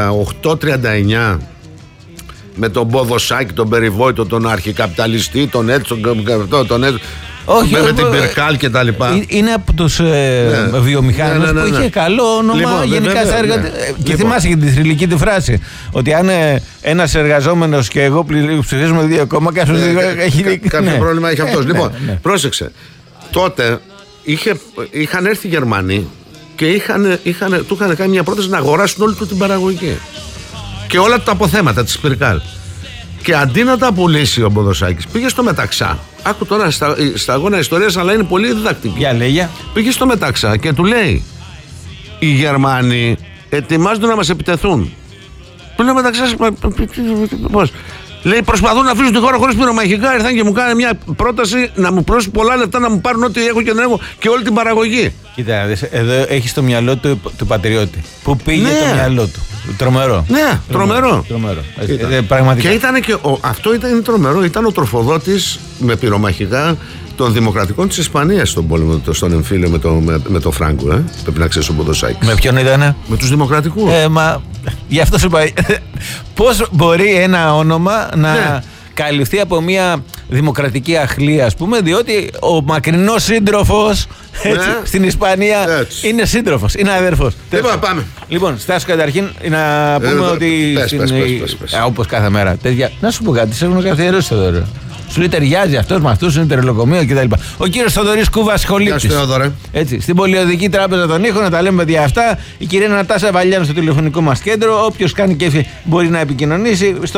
8:39 με τον Ποδοσάκη, τον περιβόητο, τον αρχικαπιταλιστή, τον έτσι, τον έτσι. Όχι, με την Περκάλ και τα λοιπά. Είναι από τους βιομηχάνους που είχε καλό όνομα, λοιπόν, γενικά στα έργα. Και θυμάσαι και τη θρυλική τη φράση ότι αν ένας εργαζόμενος και εγώ ψηφίζουμε δύο κόμμα, κάποιο πρόβλημα έχει αυτός. Λοιπόν, πρόσεξε. Τότε είχαν έρθει οι Γερμανοί και του είχαν κάνει μια πρόταση να αγοράσουν όλη του την παραγωγή και όλα τα αποθέματα της Περκάλ. Και αντί να τα πουλήσει ο Ποδοσάκης, πήγε στο Μεταξά. Άκου τώρα στα αγώνα ιστορίας, αλλά είναι πολύ διδακτική. Για λέγια. Πήγε στο Μεταξά και του λέει: οι Γερμανοί ετοιμάζονται να μας επιτεθούν. Του λέει: Μεταξά, πώς? Λέει: προσπαθούν να αφήσουν τη χώρα χωρίς πυρομαχικά. Ήρθαν και μου κάνανε μια πρόταση να μου πληρώσουν πολλά λεφτά, να μου πάρουν ό,τι έχω και δεν έχω και όλη την παραγωγή. Κοίτα, εδώ έχει το μυαλό του πατριώτη. Πού πήγε το μυαλό του. Τρομερό. Ναι, τρομερό. Πραγματικά. Και ήταν και αυτό ήταν τρομερό. Ήταν ο τροφοδότης με πυρομαχικά των δημοκρατικών της Ισπανίας στον πόλεμο, στον εμφύλιο με το Φράγκο. Πρέπει να ξέρεις ο Ποδοσάκης. Με ποιον ήτανε? Με τους δημοκρατικούς. Μα γι' αυτό σου είπα. Πώς μπορεί ένα όνομα να καλυφθεί από μια δημοκρατική αχλία, ας πούμε, διότι ο μακρινός σύντροφος στην Ισπανία είναι σύντροφος, είναι αδερφός. Λοιπόν, πάμε. Λοιπόν, Στάσου, καταρχήν να πούμε ότι όπως κάθε μέρα τέτοια. Να σου πω κάτι, σε έχουν καθιερώσει το δώρο. Σου λέει ταιριάζει αυτός με αυτούς, είναι τερελοκομείο κτλ. Ο κύριος Θοδωρής Κούβας, σχολήπτης. Έτσι, στην Πολιοδική Τράπεζα των Ήχων, να τα λέμε παιδιά αυτά. Η κυρία Νατάσα Βαλιάνου στο τηλεφωνικό μας κέντρο. Όποιος κάνει κέφι μπορεί να επικοινωνήσει στο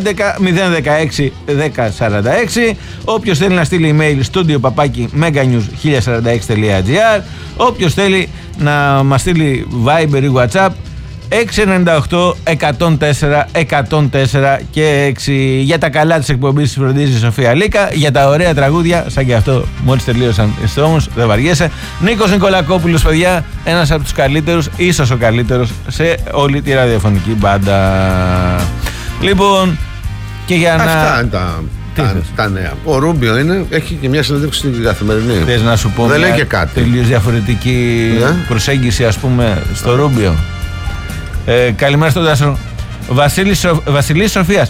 211-016-1046. Όποιος θέλει να στείλει email studio@meganews1046.gr. Όποιος θέλει να μας στείλει Viber ή WhatsApp 698-104-104 και 6. Για τα καλά της εκπομπής φροντίζει η Σοφία Λίκα. Για τα ωραία τραγούδια, σαν και αυτό μόλις τελείωσαν οι Stones, δεν βαριέσαι. Νίκος Νικολακόπουλος, παιδιά, ένας από τους καλύτερους, ίσως ο καλύτερος σε όλη τη ραδιοφωνική μπάντα. Λοιπόν, και για αυτά είναι τα νέα. Ο Ρούμπιο έχει και μια συνέντευξη στην Καθημερινή. Θες να σου πω? Δεν λέει και κάτι. Τελείως διαφορετική προσέγγιση, ας πούμε, στο Ρούμπιο. Καλημέρα στον Τάσο. Βασιλής Σοφίας.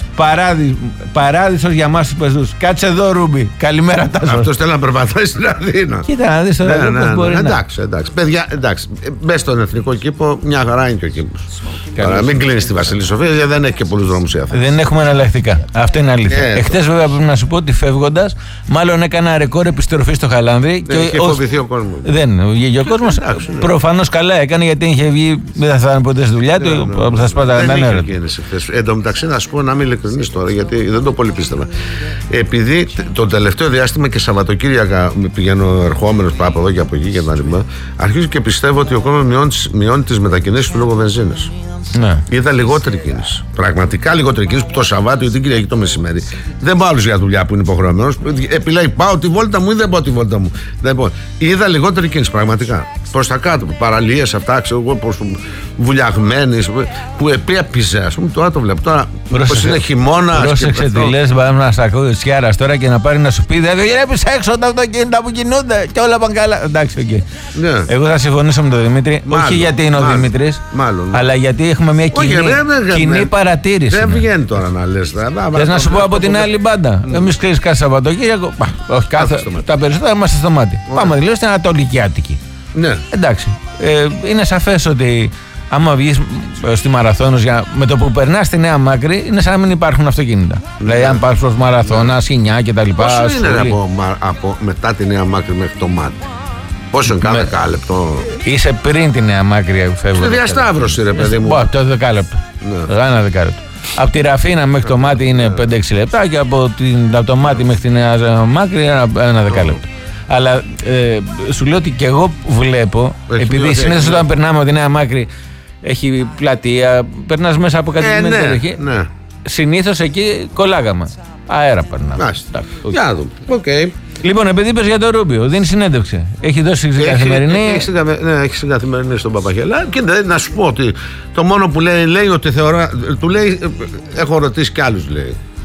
Παράδεισος για εμάς τους πεζούς. Κάτσε εδώ, Ρούμπι. Καλημέρα, Τάσο. Αυτός θέλει να περπατάει στην Αθήνα. Κοίτα να δεις τώρα πώς μπορεί να. Εντάξει. Παιδιά, εντάξει. Μπες στον εθνικό κήπο, μια χαρά είναι και ο κήπος. Μην κλείνεις τη Βασιλή Σοφία, γιατί δεν έχει και πολλούς δρόμους η Αθήνα. Δεν έχουμε εναλλακτικά. Αυτό είναι αλήθεια. Εχθές, βέβαια, πρέπει να σου πω ότι φεύγοντας, μάλλον έκανα ρεκόρ επιστροφή στο Χαλάνδρη. Και είχε φοβηθεί ο κόσμος. Δεν βγήκε ο κόσμος. Προφανώς καλά έκανε, γιατί είχε βγει, δεν θα ήταν ποτέ στη δουλειά του. Θα σπάτα τα νερά. Εν τω μεταξύ, να σου πω, να είμαι ειλικρινής τώρα, γιατί δεν το πολύ πίστευα. Επειδή το τελευταίο διάστημα και Σαββατοκύριακα πηγαίνω ερχόμενος από εδώ και από εκεί και τα λοιπά, αρχίζω και πιστεύω ότι ο κόσμος μειώνει τις μετακινήσεις του λόγω βενζίνης. Ναι. Είδα λιγότερη κίνηση. Πραγματικά λιγότερη κίνηση που το Σαββάτο ή την Κυριακή το μεσημέρι. Δεν πάω για δουλειά που είναι υποχρεωμένος. Επιλέγει, πάω τη βόλτα μου ή δεν πάω τη βόλτα μου. Είδα λιγότερη κίνηση πραγματικά. Προς τα κάτω, παραλίες αυτά, ξέρω εγώ, βουλιαγμένες, που επέπιζε, ας πούμε. Τώρα το βλέπω. Τώρα πως είναι χειμώνα. Πρόσεξε τι λες, πάμε να σ' ακούει ο Τσιάρας τώρα και να πάρει να σου πει: δεν βλέπεις έξω τα αυτοκίνητα που κινούνται και όλα πάνε καλά. Εντάξει, οκ. Εγώ θα συμφωνήσω με τον Δημήτρη. Όχι γιατί είναι ο Δημήτρης, αλλά γιατί έχουμε μια κοινή παρατήρηση. Δεν βγαίνει τώρα να λες. Θες να σου πω από την άλλη μπάντα? Εμείς ξέρεις κάθε Σαββατοκύριακο. Όχι κάθε. Τα περισσότερα είμαστε στο μάτι. Πάμε δηλαδή στην Ανατολική Άττικη. Ναι. Εντάξει. Είναι σαφές ότι άμα βγεις στη Μαραθώνος, με το που περνάς στη Νέα Μάκρη, είναι σαν να μην υπάρχουν αυτοκίνητα. Δηλαδή, αν πας προς Μαραθώνα, Σινιά κτλ. Πόσο είναι από μετά τη Νέα Μάκρη μέχρι το μάτι? Πόσο είναι κάθε δεκάλεπτο? Είσαι πριν τη Νέα Μάκρη, φεύγω. Στη διασταύρωση, ρε παιδί μου. Το δεκάλεπτο. Ένα δεκάλεπτο. Από τη Ραφίνα μέχρι το μάτι είναι 5-6 λεπτά και από το μάτι μέχρι τη Νέα Μάκρη ένα δεκάλεπτο. Αλλά σου λέω ότι και εγώ βλέπω, επειδή συνήθως όταν περνάμε από τη Νέα Μάκρη έχει πλατεία, περνάς μέσα από κατοικημένη περιοχή. Συνήθως εκεί κολλάγαμε. Αέρα περνάμε. Για να δούμε. Okay. Λοιπόν, επειδή είπες για το Ρούμπιο, δίνει συνέντευξη. Έχει δώσει στην Καθημερινή. Έχει στην Καθημερινή στον Παπαχελά. Και να σου πω ότι το μόνο που λέει ότι του λέει, έχω ρωτήσει κι άλλους, λέει.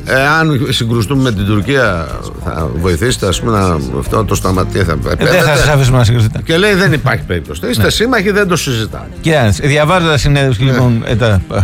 αν συγκρουστούμε με την Τουρκία, θα βοηθήσετε, ας πούμε, αυτό το σταματήσει. Δεν θα σας αφήσουμε να συγκρουστείτε. Και λέει δεν υπάρχει περίπτωση. Είστε σύμμαχοι, δεν το συζητάμε. Κοιτάξτε, διαβάζοντας συνέντευξη λοιπόν.